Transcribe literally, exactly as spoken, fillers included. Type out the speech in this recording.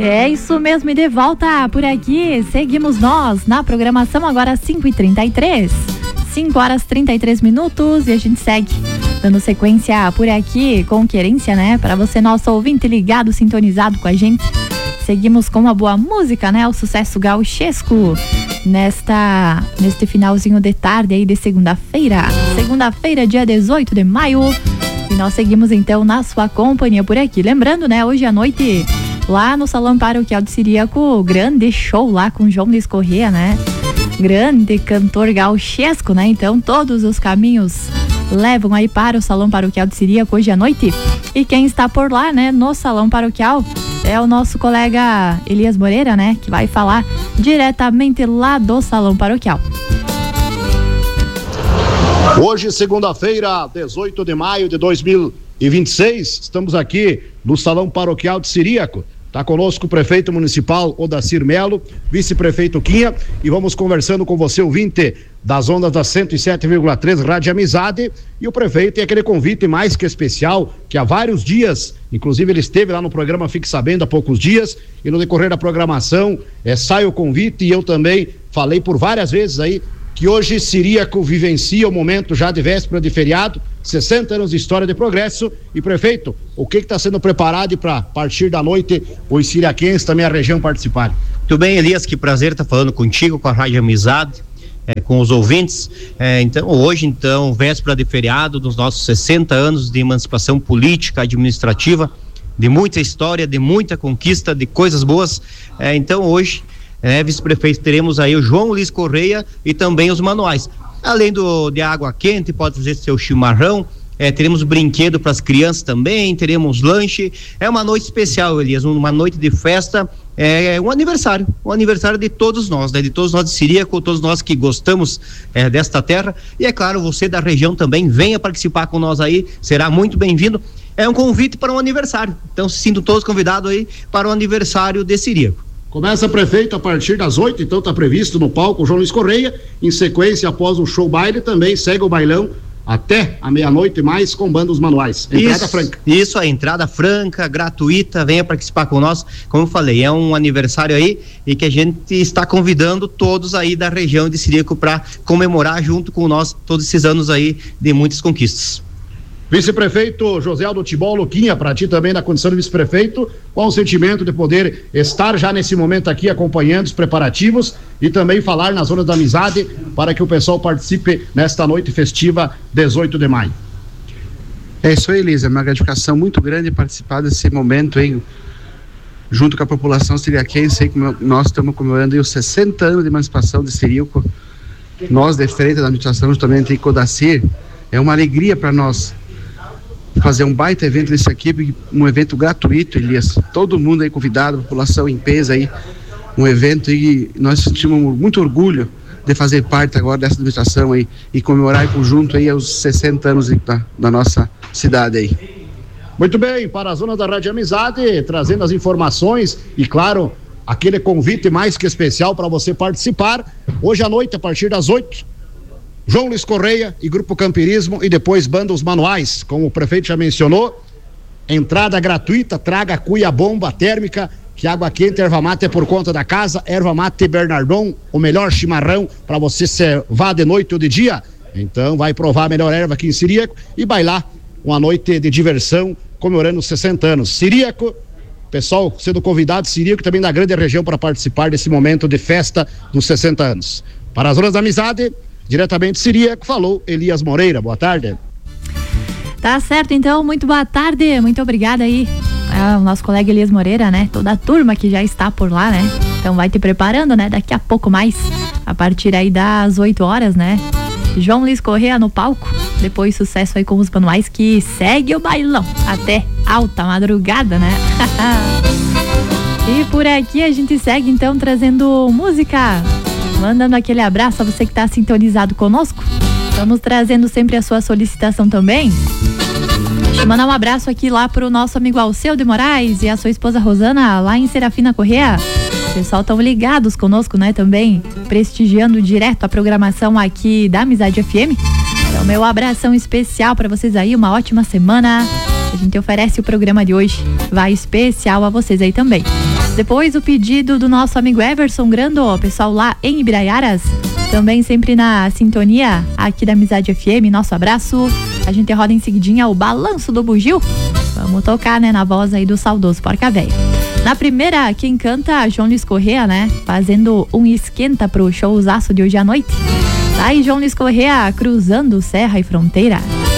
É isso mesmo, e de volta por aqui, seguimos nós na programação agora cinco e trinta e três, cinco horas e trinta e três minutos, e a gente segue dando sequência por aqui com querência, né? Para você, nosso ouvinte ligado, sintonizado com a gente. Seguimos com uma boa música, né? O sucesso gauchesco nesta, neste finalzinho de tarde aí de segunda-feira. Segunda-feira, dia dezoito de maio. E nós seguimos então na sua companhia por aqui. Lembrando, né? Hoje à noite, lá no Salão Paroquial de Ciríaco, grande show lá com João Luiz Correia, né? Grande cantor gauchesco, né? Então todos os caminhos levam aí para o Salão Paroquial de Ciríaco hoje à noite. E quem está por lá, né, no Salão Paroquial, é o nosso colega Elias Moreira, né, que vai falar diretamente lá do Salão Paroquial. Hoje, segunda-feira, dezoito de maio de dois mil e vinte e seis, estamos aqui no Salão Paroquial de Ciríaco. Está conosco o prefeito municipal Odacir Melo, vice-prefeito Quinha, e vamos conversando com você, ouvinte das ondas da cento e sete vírgula três Rádio Amizade, e o prefeito tem aquele convite mais que especial, que há vários dias, inclusive ele esteve lá no programa Fique Sabendo há poucos dias, e no decorrer da programação é, sai o convite, e eu também falei por várias vezes aí, que hoje Ciríaco vivencia o momento já de véspera de feriado, sessenta anos de história de progresso. E prefeito, o que está sendo preparado para, a partir da noite, os ciriaquenses, também a região, participarem? Tudo bem, Elias, que prazer estar falando contigo, com a Rádio Amizade, é, com os ouvintes. É, então, hoje, então, véspera de feriado, dos nossos sessenta anos de emancipação política, administrativa, de muita história, de muita conquista, de coisas boas. É, então, hoje, É, vice-prefeito, teremos aí o João Luiz Correia e também os manuais. Além do, de água quente, pode fazer seu chimarrão, é, teremos brinquedo para as crianças também, teremos lanche. É uma noite especial, Elias, uma noite de festa, é um aniversário, um aniversário de todos nós, né? De todos nós de Ciríaco, todos nós que gostamos é, desta terra. E é claro, você da região também, venha participar com nós aí, será muito bem-vindo. É um convite para um aniversário, então se sintam todos convidados aí para o aniversário de Ciríaco. Começa, prefeito, a partir das oito, então está previsto no palco o João Luiz Correia. Em sequência, após o show baile, também segue o bailão até a meia-noite mais com bandos manuais. Entrada isso, franca. Isso, a entrada franca, gratuita, venha participar com nós. Como eu falei, é um aniversário aí e que a gente está convidando todos aí da região de Ciríaco para comemorar junto com nós todos esses anos aí de muitas conquistas. Vice-prefeito José Aldo Tibol Luquinha, para ti também na condição de vice-prefeito, qual o sentimento de poder estar já nesse momento aqui acompanhando os preparativos e também falar na Zona da Amizade para que o pessoal participe nesta noite festiva dezoito de maio? É isso aí, Elisa, é uma gratificação muito grande participar desse momento aí, junto com a população ciriaquense, aí, como nós estamos comemorando aí os sessenta anos de emancipação de Ciríaco. Nós, de frente da administração, justamente em Odacir, é uma alegria para nós fazer um baita evento desse aqui, um evento gratuito, Elias, todo mundo aí convidado, a população em peso aí, um evento e nós sentimos muito orgulho de fazer parte agora dessa administração aí e comemorar em conjunto aí os sessenta anos da, da nossa cidade aí. Muito bem, para a Zona da Rádio Amizade, trazendo as informações e claro, aquele convite mais que especial para você participar, hoje à noite a partir das oito, João Luiz Correia e Grupo Campirismo e depois bandos manuais, como o prefeito já mencionou, entrada gratuita, traga cuia bomba térmica, que água quente, erva mate é por conta da casa, erva mate Bernardon, o melhor chimarrão para você servar de noite ou de dia, então vai provar a melhor erva aqui em Ciríaco e bailar uma noite de diversão comemorando os sessenta anos. Ciríaco, pessoal sendo convidado, Ciríaco também da grande região para participar desse momento de festa dos sessenta anos. Para as Zonas da Amizade, diretamente de Ciríaco, falou Elias Moreira. Boa tarde. Tá certo, então, muito boa tarde, muito obrigada aí ao nosso colega Elias Moreira, né? Toda a turma que já está por lá, né? Então vai te preparando, né? Daqui a pouco mais, a partir aí das oito horas, né? João Luiz Correia no palco, depois sucesso aí com os manuais que segue o bailão até alta madrugada, né? E por aqui a gente segue então trazendo música, mandando aquele abraço a você que está sintonizado conosco. Estamos trazendo sempre a sua solicitação também. Deixa eu mandar um abraço aqui lá pro nosso amigo Alceu de Moraes e a sua esposa Rosana, lá em Serafina Correia. O pessoal estão ligados conosco, né, também, prestigiando direto a programação aqui da Amizade F M. Então, meu abração especial para vocês aí, uma ótima semana. A gente oferece o programa de hoje, vai especial a vocês aí também. Depois o pedido do nosso amigo Everson Grando, pessoal lá em Ibiraiaras, também sempre na sintonia aqui da Amizade F M, nosso abraço. A gente roda em seguidinha o Balanço do Bugio. Vamos tocar, né, na voz aí do saudoso Porca Véia. Na primeira, quem canta, João Luiz Correa, né, fazendo um esquenta pro showzaço de hoje à noite. Tá aí João Luiz Correa cruzando serra e fronteira.